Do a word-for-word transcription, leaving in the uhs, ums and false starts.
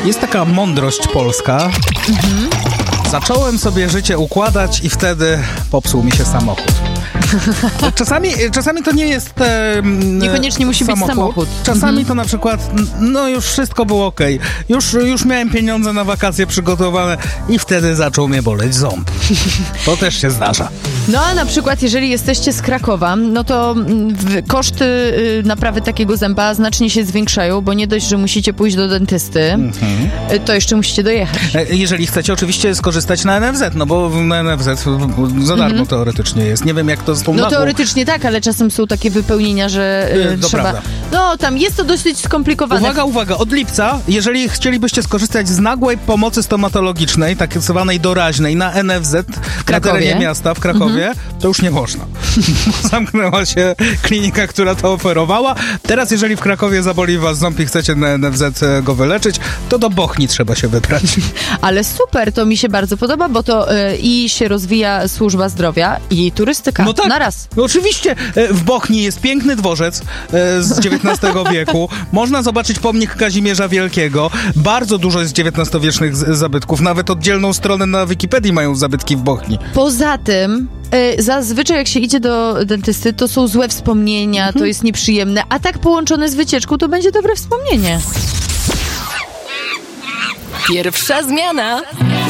Jest taka mądrość polska. Mhm. Zacząłem sobie życie układać i wtedy popsuł mi się samochód. Czasami, czasami to nie jest e, Niekoniecznie musi samochód. być samochód. Czasami mhm. to na przykład, no już wszystko było okej. Okay. Już, już miałem pieniądze na wakacje przygotowane i wtedy zaczął mnie boleć ząb. To też się zdarza. No a na przykład jeżeli jesteście z Krakowa, no to w, koszty y, naprawy takiego zęba znacznie się zwiększają, bo nie dość, że musicie pójść do dentysty, mhm. y, to jeszcze musicie dojechać. Jeżeli chcecie oczywiście skorzystać na N F Z, no bo na N F Z za darmo mhm. teoretycznie jest. Nie wiem jak to z tą No nagłą... teoretycznie tak, ale czasem są takie wypełnienia, że y, to trzeba... Prawda. No tam jest to dosyć skomplikowane. Uwaga, uwaga, od lipca, jeżeli chcielibyście skorzystać z nagłej pomocy stomatologicznej, tak zwanej doraźnej na N F Z w na terenie miasta w Krakowie, mhm. to już nie można. Zamknęła się klinika, która to oferowała. Teraz jeżeli w Krakowie zaboli was ząb i chcecie na N F Z go wyleczyć, to do Bochni trzeba się wybrać. Ale super, to mi się bardzo podoba, bo to y, i się rozwija służba zdrowia i turystyka. No tak, na raz. No oczywiście w Bochni jest piękny dworzec z dziewiętnastego wieku. Można zobaczyć pomnik Kazimierza Wielkiego. Bardzo dużo jest dziewiętnastowiecznych zabytków. Nawet oddzielną stronę na Wikipedii mają zabytki w Bochni. Poza tym y, zazwyczaj jak się idzie do dentysty, to są złe wspomnienia, mhm. to jest nieprzyjemne, a tak połączone z wycieczką, to będzie dobre wspomnienie. Pierwsza zmiana.